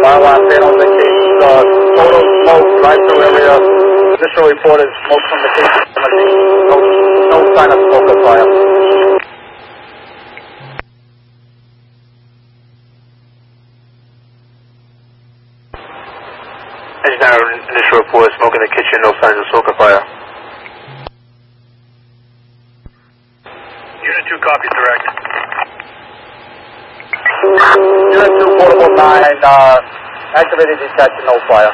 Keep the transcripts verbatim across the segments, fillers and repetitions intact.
Fire alarm panels indicate uh, total smoke, drive-through area. Initial report is smoke from the case. No, no sign of smoke or fire. Engine nine, initial report, smoke in the kitchen, no signs of smoke or fire. Unit two copies, direct. Unit two, portable nine, uh, activated detection, no fire.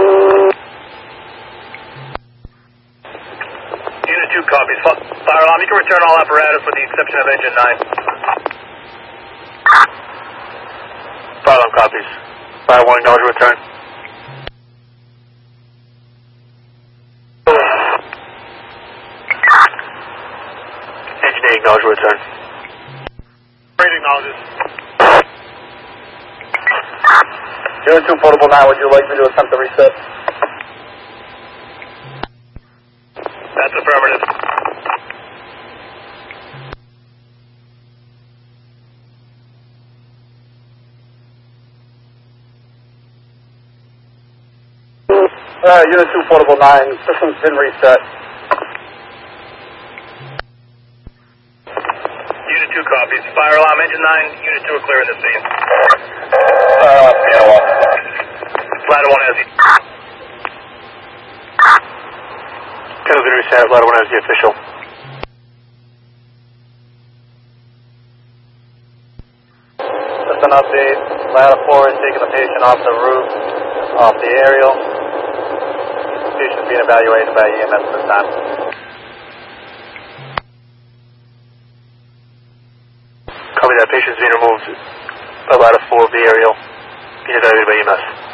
Unit two copies. Fire alarm, you can return all apparatus with the exception of engine nine. Fire alarm copies. Fire one, acknowledge return. Engine eight, acknowledge return. Great acknowledges. Unit two, portable nine, would you like me to attempt to reset? That's affirmative. Uh, Unit two, portable nine, system's been reset. Unit two copies. Fire alarm, engine nine, unit two are clearing the scene. Uh, piano off. Ladder one has the... Channel's been reset, ladder one has the official. Just an update. Ladder four is taking the patient off the roof, off the aerial. Patient's being evaluated by E M S this time. Copy that, patient's being removed by ladder four of the aerial, being evaluated by E M S.